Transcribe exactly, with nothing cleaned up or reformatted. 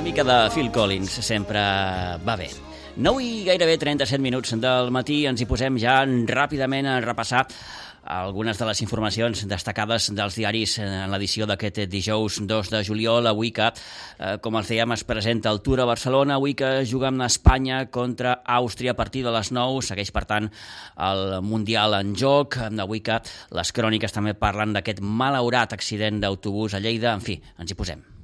mica de Phil Collins sempre va bé. nou i gairebé trenta-set minuts del matí, ens hi posem ja ràpidament a repassar algunes de les informacions destacades dels diaris en l'edició d'aquest dijous dos de juliol. Avui que, eh, com els dèiem, es presenta el Tour a Barcelona, avui que juguem a Espanya contra Àustria a partir de les nou, segueix per tant el Mundial en joc, avui que les cròniques també parlen d'aquest malaurat accident d'autobús a Lleida, en fi, ens hi posem.